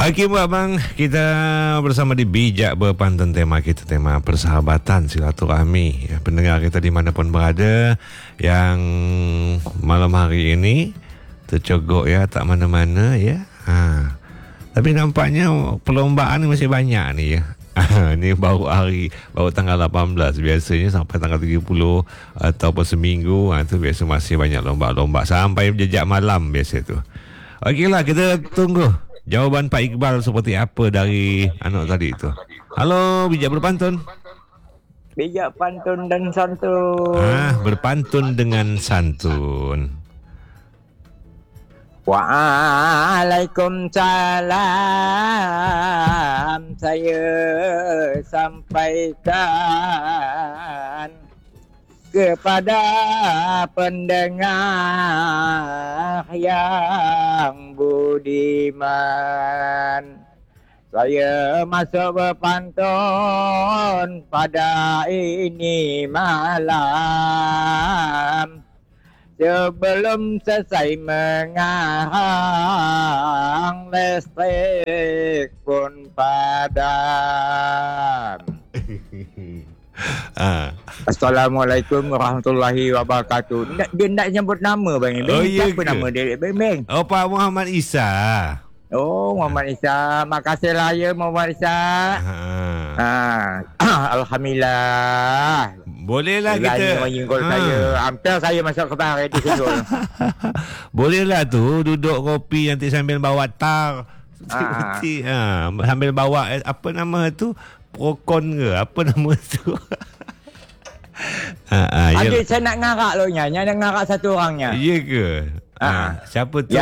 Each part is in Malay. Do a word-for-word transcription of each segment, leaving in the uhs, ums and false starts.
Okey buat bang, kita bersama di Bijak Berpantun. Tema kita tema persahabatan, silaturahmi ya, pendengar kita dimanapun berada yang malam hari ini tercogok ya, tak mana-mana ya. Ha. Tapi nampaknya perlombaan ni masih banyak ni ya. Ni baru hari, baru tanggal lapan belas. Biasanya sampai tanggal tiga puluh ataupun seminggu, ha, tu biasa masih banyak lomba-lomba sampai jejak malam biasa tu. Okeylah, kita tunggu jawapan Pak Iqbal seperti apa dari anak tadi itu. Halo, Bijak Berpantun. Bijak pantun dan santun. Ah, berpantun dengan santun. Waalaikumsalam, saya sampaikan kepada pendengar yang budiman. Saya masuk berpantun pada ini malam. Sebelum selesai mengarang, listrik pun padam. Ah. Assalamualaikum warahmatullahi wabarakatuh. Nak, dia nak nyebut nama bang. Oh, iya Siapa ke? nama dia bang? Bang. Oh, Pak Muhammad Isa. Oh, Muhammad Isa. Makasih lah ya Muhammad Isa. Ha. Alhamdulillah. Bolehlah kita. Menyinggol ha. saya. Hampir saya masuk ke bar di situ. Bolehlah tu duduk kopi nanti sambil bawa tar. Ha. Ha. Sambil bawa apa nama tu? Prokon ke? Apa nama tu? ha, ha, Adik saya nak ngarak lo nya. Nak ngarak satu orangnya. Ya ke? Ha. ha. Siapa tu? Ya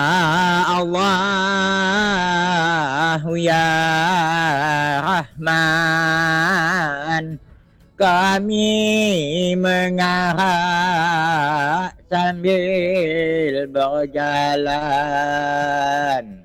Allah, ya Rahman, kami mengarak sambil berjalan.